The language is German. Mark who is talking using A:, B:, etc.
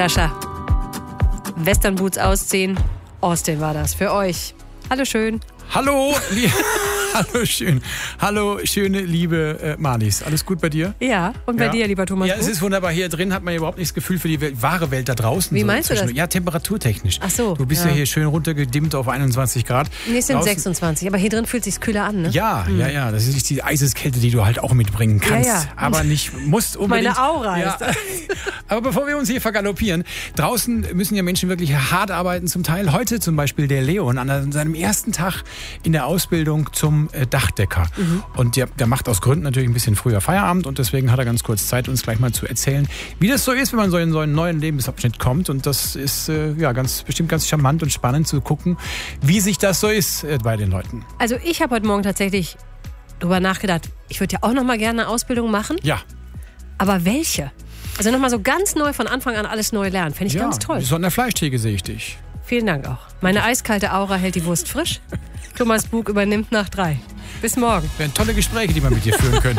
A: Dasha. Westernboots ausziehen. Austin war das für euch. Hallo schön.
B: Hallo, hallo schön. Hallo, schöne, liebe Marlies. Alles gut bei dir?
A: Ja, und bei dir, lieber Thomas?
B: Ja, es ist wunderbar. Hier drin hat man überhaupt nicht das Gefühl für die wahre Welt da draußen.
A: Wie meinst du das?
B: Ja, temperaturtechnisch.
A: Ach so.
B: Du bist ja hier schön runtergedimmt auf 21 Grad.
A: Nee, es sind
B: draußen
A: 26, aber hier drin fühlt es sich kühler an, ne?
B: Ja, ja. Das ist nicht die Eiseskälte, die du halt auch mitbringen kannst.
A: Ja.
B: Aber nicht musst unbedingt.
A: Meine Aura ist das.
B: Aber bevor wir uns hier vergaloppieren, draußen müssen ja Menschen wirklich hart arbeiten zum Teil. Heute zum Beispiel der Leon an seinem ersten Tag in der Ausbildung zum Dachdecker. Und der macht aus Gründen natürlich ein bisschen früher Feierabend und deswegen hat er ganz kurz Zeit, uns gleich mal zu erzählen, wie das so ist, wenn man so in so einen neuen Lebensabschnitt kommt. Und das ist bestimmt ganz charmant und spannend zu gucken, wie sich das so ist bei den Leuten.
A: Also ich habe heute Morgen tatsächlich drüber nachgedacht, ich würde ja auch noch mal gerne eine Ausbildung machen.
B: Ja.
A: Aber welche? Also noch mal so ganz neu von Anfang an alles neu lernen. Fände ich ganz toll.
B: So an der Fleischtheke sehe ich dich.
A: Vielen Dank auch. Meine eiskalte Aura hält die Wurst frisch. Thomas Bug übernimmt nach 3. Bis morgen.
B: Wären tolle Gespräche, die man mit dir führen könnte.